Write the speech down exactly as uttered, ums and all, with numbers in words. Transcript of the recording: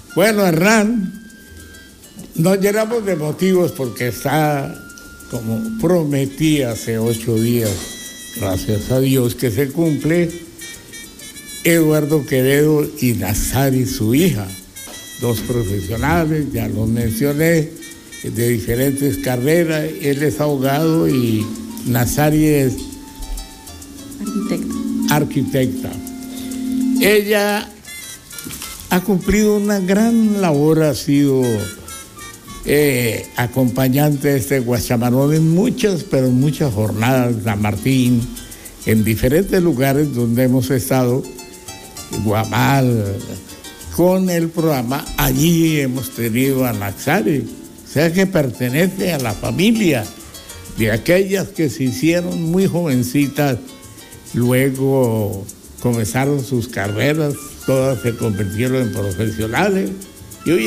Bueno, Hernán, nos llenamos de motivos porque está, como prometí hace ocho días, gracias a Dios que se cumple, Eduardo Quevedo y Nazari, su hija, dos profesionales, ya los mencioné, de diferentes carreras. Él es abogado y Nazari es arquitecta. arquitecta. Ella ha cumplido una gran labor, ha sido eh, acompañante de este Guachamarón en muchas, pero muchas jornadas, San Martín, en diferentes lugares donde hemos estado, Guamal, con el programa. Allí hemos tenido a Nazari, o sea que pertenece a la familia de aquellas que se hicieron muy jovencitas, luego comenzaron sus carreras, todas se convirtieron en profesionales.